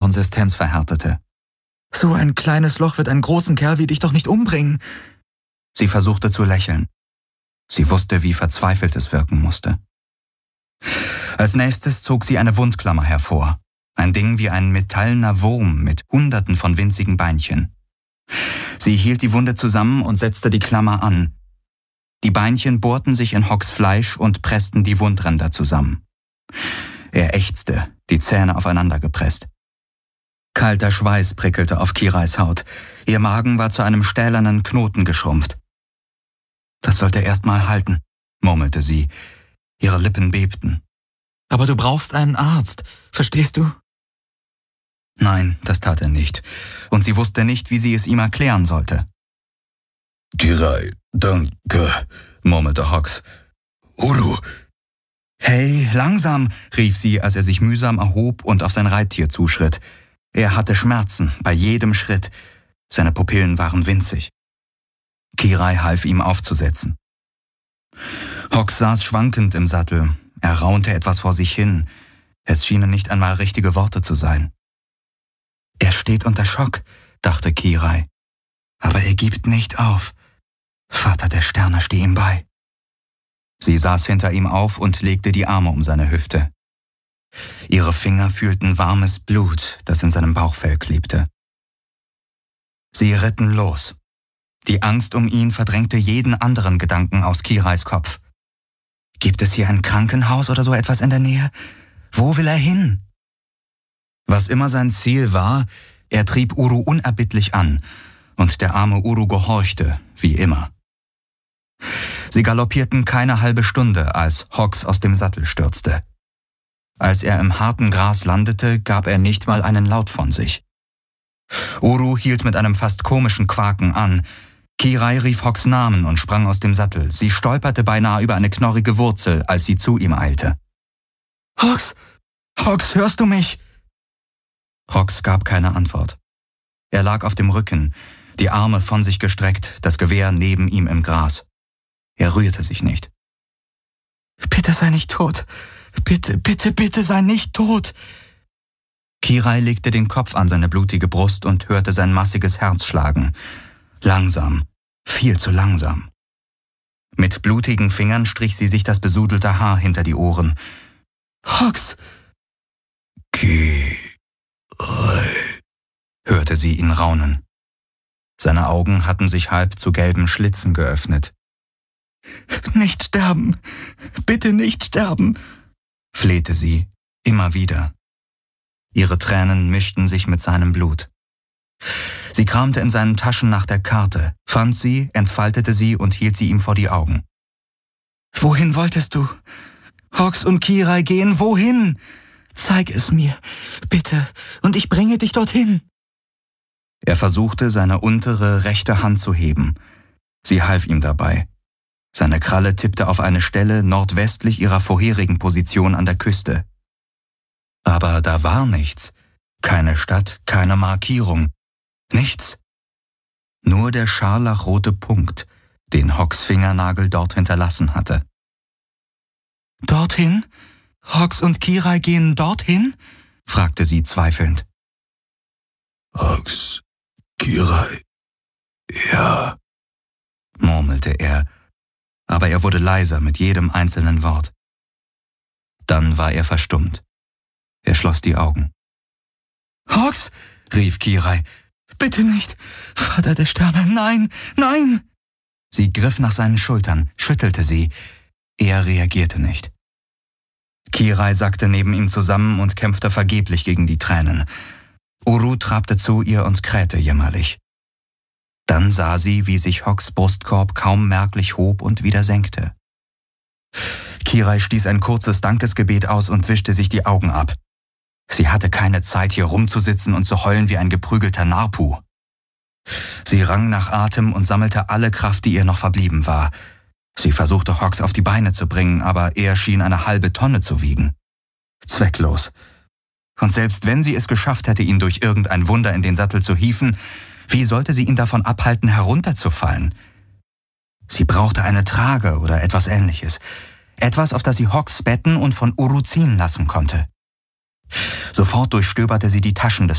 Konsistenz verhärtete. »So ein kleines Loch wird einen großen Kerl wie dich doch nicht umbringen.« Sie versuchte zu lächeln. Sie wusste, wie verzweifelt es wirken musste. Als nächstes zog sie eine Wundklammer hervor. Ein Ding wie ein metallener Wurm mit Hunderten von winzigen Beinchen. Sie hielt die Wunde zusammen und setzte die Klammer an. Die Beinchen bohrten sich in Hocks Fleisch und pressten die Wundränder zusammen. Er ächzte, die Zähne aufeinander gepresst. Kalter Schweiß prickelte auf Kirais Haut. Ihr Magen war zu einem stählernen Knoten geschrumpft. »Das sollte erst mal halten«, murmelte sie. Ihre Lippen bebten. »Aber du brauchst einen Arzt, verstehst du?« Nein, das tat er nicht. Und sie wusste nicht, wie sie es ihm erklären sollte. »Kirai, danke«, murmelte Hocks. »Uru!« »Hey, langsam«, rief sie, als er sich mühsam erhob und auf sein Reittier zuschritt. Er hatte Schmerzen bei jedem Schritt. Seine Pupillen waren winzig. Kirai half ihm aufzusetzen. Hocks saß schwankend im Sattel. Er raunte etwas vor sich hin. Es schienen nicht einmal richtige Worte zu sein. »Er steht unter Schock«, dachte Kirai. »Aber er gibt nicht auf. Vater der Sterne, steh ihm bei.« Sie saß hinter ihm auf und legte die Arme um seine Hüfte. Ihre Finger fühlten warmes Blut, das in seinem Bauchfell klebte. Sie ritten los. Die Angst um ihn verdrängte jeden anderen Gedanken aus Kirais Kopf. Gibt es hier ein Krankenhaus oder so etwas in der Nähe? Wo will er hin? Was immer sein Ziel war, er trieb Uru unerbittlich an, und der arme Uru gehorchte, wie immer. Sie galoppierten keine halbe Stunde, als Hocks aus dem Sattel stürzte. Als er im harten Gras landete, gab er nicht mal einen Laut von sich. Uru hielt mit einem fast komischen Quaken an. Kirai rief Hocks Namen und sprang aus dem Sattel. Sie stolperte beinahe über eine knorrige Wurzel, als sie zu ihm eilte. »Hocks! Hocks, hörst du mich?« Hocks gab keine Antwort. Er lag auf dem Rücken, die Arme von sich gestreckt, das Gewehr neben ihm im Gras. Er rührte sich nicht. »Bitte sei nicht tot! Bitte, bitte, bitte sei nicht tot!« Kirai legte den Kopf an seine blutige Brust und hörte sein massiges Herz schlagen. Langsam, viel zu langsam. Mit blutigen Fingern strich sie sich das besudelte Haar hinter die Ohren. »Hocks!« »Kirai«, hörte sie ihn raunen. Seine Augen hatten sich halb zu gelben Schlitzen geöffnet. »Nicht sterben! Bitte nicht sterben!« flehte sie, immer wieder. Ihre Tränen mischten sich mit seinem Blut. Sie kramte in seinen Taschen nach der Karte, fand sie, entfaltete sie und hielt sie ihm vor die Augen. »Wohin wolltest du? Hocks und Kirai gehen wohin? Zeig es mir, bitte, und ich bringe dich dorthin.« Er versuchte, seine untere rechte Hand zu heben. Sie half ihm dabei. Seine Kralle tippte auf eine Stelle nordwestlich ihrer vorherigen Position an der Küste. Aber da war nichts. Keine Stadt, keine Markierung. Nichts. Nur der scharlachrote Punkt, den Hocks Fingernagel dort hinterlassen hatte. »Dorthin? Hocks und Kirai gehen dorthin?« fragte sie zweifelnd. »Hocks, Kirai, ja«, murmelte er, aber er wurde leiser mit jedem einzelnen Wort. Dann war er verstummt. Er schloss die Augen. »Hocks«, rief Kirai, »bitte nicht! Vater der Sterne, nein, nein!« Sie griff nach seinen Schultern, schüttelte sie. Er reagierte nicht. Kirai sackte neben ihm zusammen und kämpfte vergeblich gegen die Tränen. Uru trabte zu ihr und krähte jämmerlich. Dann sah sie, wie sich Hocks Brustkorb kaum merklich hob und wieder senkte. Kirai stieß ein kurzes Dankesgebet aus und wischte sich die Augen ab. Sie hatte keine Zeit, hier rumzusitzen und zu heulen wie ein geprügelter Narpu. Sie rang nach Atem und sammelte alle Kraft, die ihr noch verblieben war. Sie versuchte, Hocks auf die Beine zu bringen, aber er schien eine halbe Tonne zu wiegen. Zwecklos. Und selbst wenn sie es geschafft hätte, ihn durch irgendein Wunder in den Sattel zu hieven, wie sollte sie ihn davon abhalten, herunterzufallen? Sie brauchte eine Trage oder etwas Ähnliches. Etwas, auf das sie Hocks betten und von Uru ziehen lassen konnte. Sofort durchstöberte sie die Taschen des